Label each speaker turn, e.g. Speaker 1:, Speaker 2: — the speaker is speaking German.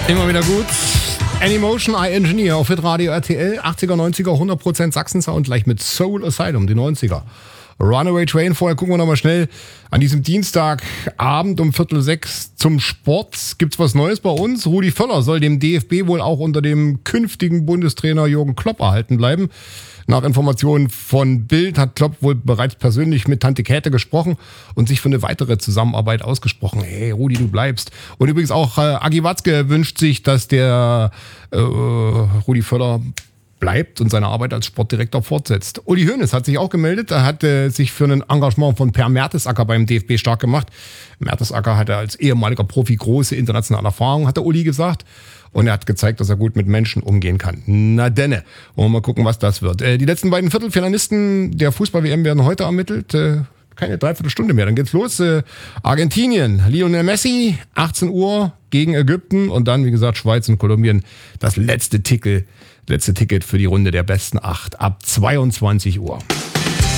Speaker 1: Immer wieder gut. Anymotion, I Engineer auf Hitradio RTL. 80er, 90er, 100% Sachsen-Sound, gleich mit Soul Asylum, die 90er. Runaway Train, vorher gucken wir nochmal schnell an diesem Dienstagabend um 5:45 zum Sport. Gibt's was Neues bei uns? Rudi Völler soll dem DFB wohl auch unter dem künftigen Bundestrainer Jürgen Klopp erhalten bleiben. Nach Informationen von Bild hat Klopp wohl bereits persönlich mit Tante Käthe gesprochen und sich für eine weitere Zusammenarbeit ausgesprochen. Hey, Rudi, du bleibst. Und übrigens auch Agi Watzke wünscht sich, dass der Rudi Völler bleibt und seine Arbeit als Sportdirektor fortsetzt. Uli Hoeneß hat sich auch gemeldet. Er hat sich für ein Engagement von Per Mertesacker beim DFB stark gemacht. Mertesacker hatte als ehemaliger Profi große internationale Erfahrung, hat der Uli gesagt. Und er hat gezeigt, dass er gut mit Menschen umgehen kann. Na denne. Wollen wir mal gucken, was das wird. Die letzten beiden Viertelfinalisten der Fußball-WM werden heute ermittelt. Keine Dreiviertelstunde mehr. Dann geht's los. Argentinien, Lionel Messi, 18 Uhr gegen Ägypten. Und dann, wie gesagt, Schweiz und Kolumbien. Das letzte Ticket für die Runde der besten 8 ab 22 Uhr.